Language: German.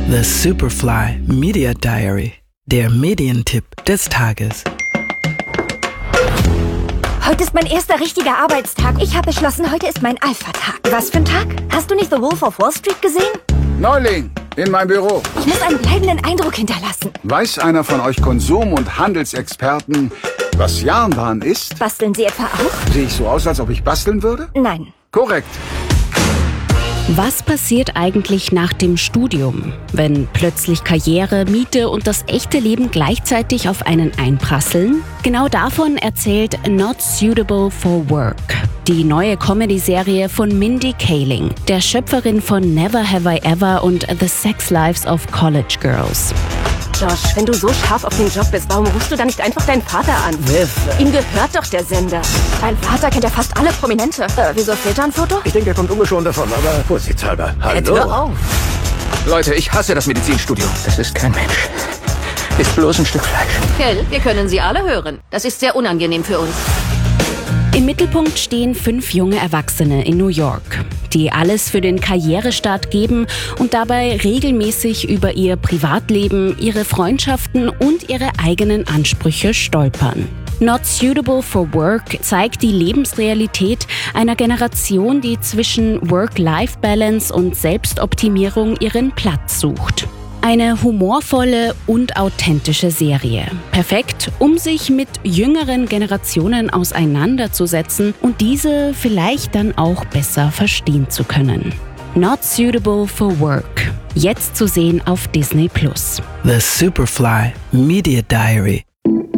The Superfly Media Diary, der Medientipp des Tages. Heute ist mein erster richtiger Arbeitstag. Ich habe beschlossen, heute ist mein Alpha-Tag. Was für ein Tag? Hast du nicht The Wolf of Wall Street gesehen? Neuling, in meinem Büro. Ich muss einen bleibenden Eindruck hinterlassen. Weiß einer von euch Konsum- und Handelsexperten, was Jarnbahn ist? Basteln Sie etwa auch? Sehe ich so aus, als ob ich basteln würde? Nein. Korrekt. Was passiert eigentlich nach dem Studium, wenn plötzlich Karriere, Miete und das echte Leben gleichzeitig auf einen einprasseln? Genau davon erzählt Not Suitable for Work, die neue Comedy-Serie von Mindy Kaling, der Schöpferin von Never Have I Ever und The Sex Lives of College Girls. Josh, wenn du so scharf auf den Job bist, warum rufst du dann nicht einfach deinen Vater an? Viv. Ihm gehört doch der Sender. Dein Vater kennt ja fast alle Prominente. Wieso fehlt da ein Foto? Ich denke, er kommt ungeschoren davon, aber vorsichtshalber. Hallo? Hör auf. Leute, ich hasse das Medizinstudium. Das ist kein Mensch. Ist bloß ein Stück Fleisch. Kell, wir können Sie alle hören. Das ist sehr unangenehm für uns. Im Mittelpunkt stehen 5 junge Erwachsene in New York, die alles für den Karrierestart geben und dabei regelmäßig über ihr Privatleben, ihre Freundschaften und ihre eigenen Ansprüche stolpern. Not Suitable for Work zeigt die Lebensrealität einer Generation, die zwischen Work-Life-Balance und Selbstoptimierung ihren Platz sucht. Eine humorvolle und authentische Serie. Perfekt, um sich mit jüngeren Generationen auseinanderzusetzen und diese vielleicht dann auch besser verstehen zu können. Not Suitable for Work. Jetzt zu sehen auf Disney+. The Superfly Media Diary.